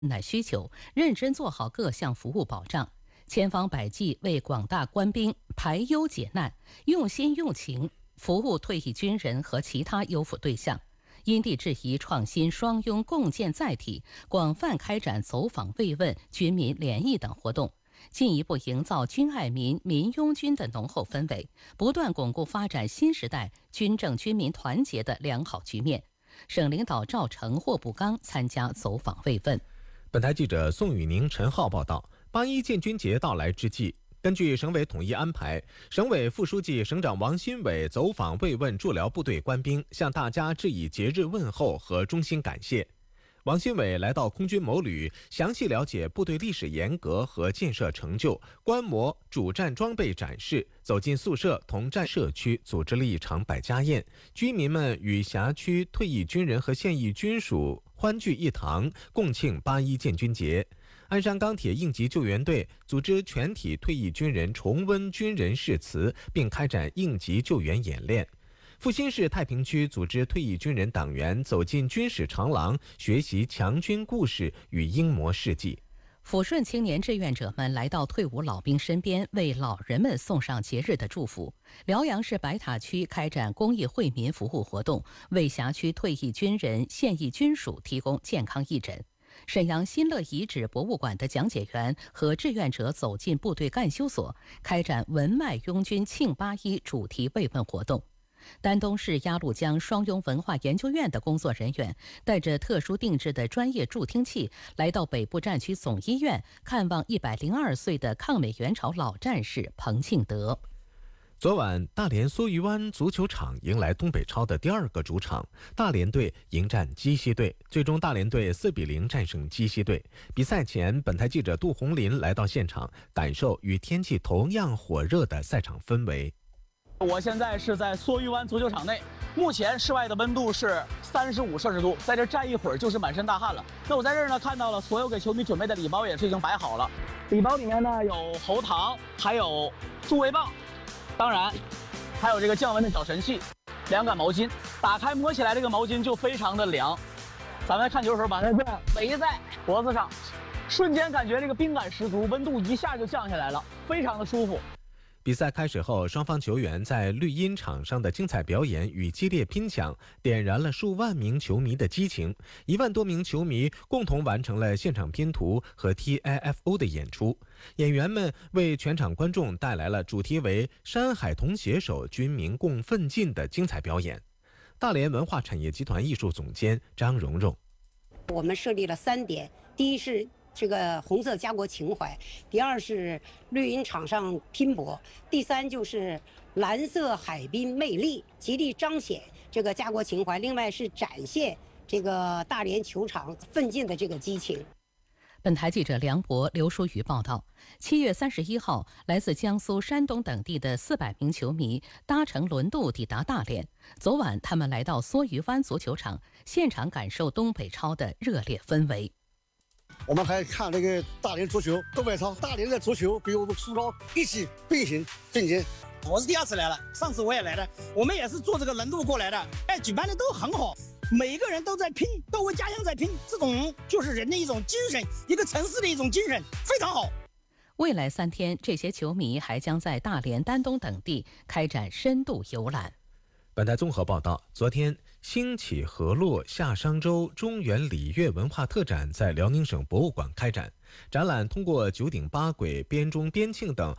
乃需求，认真做好各项服务保障，千方百计为广大官兵排忧解难，用心用情服务退役军人和其他优抚对象。因地制宜创新双拥共建载体，广泛开展走访慰问、军民联谊等活动，进一步营造军爱民、民拥军的浓厚氛围，不断巩固发展新时代军政军民团结的良好局面。省领导赵成、霍步刚参加走访慰问。 本台记者宋宇宁、陈浩报道。8·1建军节到来之际，根据省委统一安排，省委副书记、省长王新伟走访慰问驻辽部队官兵，向大家致以节日问候和衷心感谢。王新伟来到空军某旅，详细了解部队历史沿革和建设成就，观摩主战装备展示，走进宿舍同战社区，组织了一场百家宴。居民们与辖区退役军人和现役军属欢聚一堂，共庆8·1建军节。鞍山钢铁应急救援队组织全体退役军人重温军人誓词，并开展应急救援演练。阜新市太平区组织退役军人党员走进军史长廊，学习强军故事与英模事迹。 抚顺青年志愿者们来到退伍老兵身边，为老人们送上节日的祝福。辽阳市白塔区开展公益惠民服务活动，为辖区退役军人、现役军属提供健康义诊。沈阳新乐遗址博物馆的讲解员和志愿者走进部队干休所，开展文脉拥军庆8·1主题慰问活动。丹东市鸭绿江双拥文化研究院的工作人员带着特殊定制的专业助听器，来到北部战区总医院看望102岁的抗美援朝老战士彭庆德。 昨晚，大连梭鱼湾足球场迎来东北超的第2个主场，大连队迎战鸡西队，最终大连队4-0战胜鸡西队。比赛前，本台记者杜红林来到现场，感受与天气同样火热的赛场氛围。 我现在是在梭鱼湾足球场内，目前室外的温度是35摄氏度，在这站一会儿就是满身大汗了。那我在这儿呢看到了所有给球迷准备的礼包也是已经摆好了，礼包里面呢有喉糖，还有助威棒，当然还有这个降温的小神器，2杆毛巾。打开摸起来这个毛巾就非常的凉，咱们看球的时候把它这样围在脖子上，瞬间感觉这个冰感十足，温度一下就降下来了，非常的舒服。 比赛开始后，双方球员在绿茵场上的精彩表演与激烈拼抢，点燃了数万名球迷的激情。1万多名球迷共同完成了现场拼图和 TIFO 的演出。演员们为全场观众带来了主题为“山海同携手，军民共奋进”的精彩表演。大连文化产业集团艺术总监张蓉蓉： 我们设立了3点，第一是这个红色家国情怀，第2是绿茵场上拼搏，第3就是蓝色海滨魅力，极力彰显这个家国情怀。另外是展现这个大连球场奋进的这个激情。 本台记者梁博、刘淑宇报道，7月31号，来自江苏、山东等地的400名球迷搭乘轮渡抵达大连。昨晚，他们来到梭鱼湾足球场，现场感受东北超的热烈氛围。 我们还看这个大连足球，东北超，大连的足球比我们苏超一起并行进阶。 我是第2次来了，上次我也来了，我们也是坐这个轮渡过来的。举办的都很好，每个人都在拼，都为家乡在拼，这种就是人的一种精神，一个城市的一种精神，非常好。 未来3天，这些球迷还将在大连、丹东等地开展深度游览。 本台综合报道，昨天，兴起河洛夏商周中原礼乐文化特展在辽宁省博物馆开展。展览通过九鼎八簋、编钟、编磬等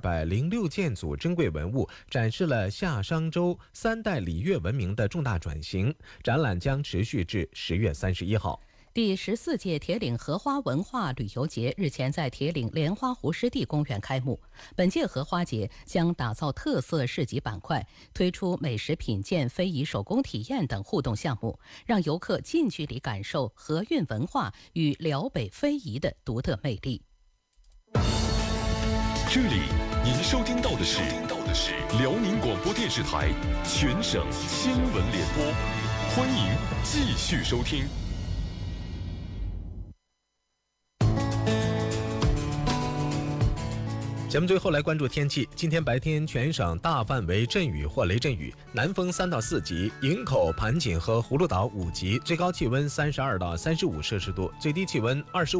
206件组珍贵文物，展示了夏商周3代礼乐文明的重大转型。展览将持续至10月31号。 第14届铁岭荷花文化旅游节日前在铁岭莲花湖湿地公园开幕。本届荷花节将打造特色市集板块，推出美食品鉴、非遗手工体验等互动项目，让游客近距离感受河韵文化与辽北非遗的独特魅力。 这里您收听到的是辽宁广播电视台全省新闻联播，欢迎继续收听。 节目最后来关注天气。今天白天全省大范围阵雨或雷阵雨，南风3到4级，营口、盘锦和葫芦岛5级，最高气温32到35摄氏度，最低气温25